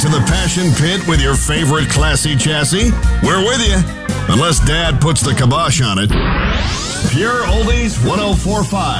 the Passion Pit with your favorite classy chassis? We're with you. Unless Dad puts the kibosh on it. Pure Oldies 104.5.